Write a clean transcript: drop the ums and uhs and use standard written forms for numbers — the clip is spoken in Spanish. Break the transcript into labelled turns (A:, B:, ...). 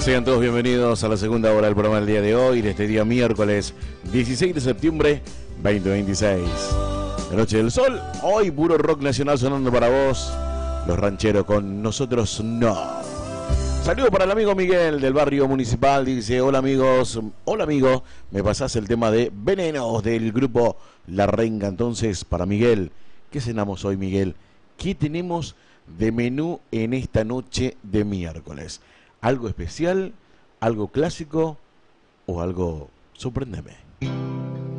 A: Sean todos bienvenidos a la segunda hora del programa del día de hoy, de este día miércoles 16 de septiembre 2026. La noche del sol, hoy puro rock nacional sonando para vos, los rancheros con nosotros no. Saludo para el amigo Miguel del barrio municipal, dice: hola amigos, hola amigo, me pasás el tema de Venenos del grupo La Renga. Entonces, para Miguel, ¿qué cenamos hoy, Miguel? ¿Qué tenemos de menú en esta noche de miércoles? ¿Algo especial, algo clásico o algo sorprendente?